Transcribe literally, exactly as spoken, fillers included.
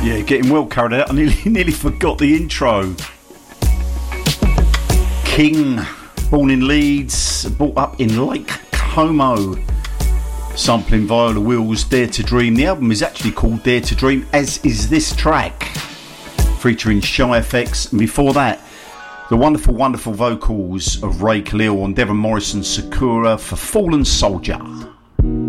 Yeah, getting well carried out. I nearly, nearly forgot the intro. King, born in Leeds, brought up in Lake Como. Sampling Viola Will's Dare to Dream. The album is actually called Dare to Dream, as is this track, featuring Shy F X. And before that, the wonderful, wonderful vocals of Ray Khalil on Devon Morrison's Sakura for Fallen Soldier.